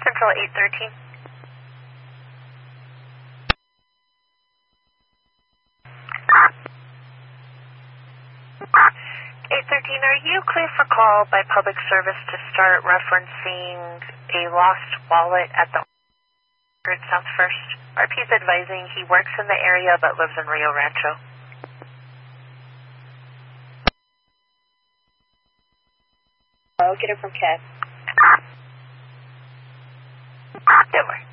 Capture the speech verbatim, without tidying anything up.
Central eight thirteen. eight thirteen, are you clear for call by public service to start referencing a lost wallet at the South First? R P is advising he works in the area but lives in Rio Rancho. I'll get it from Kat. Good work.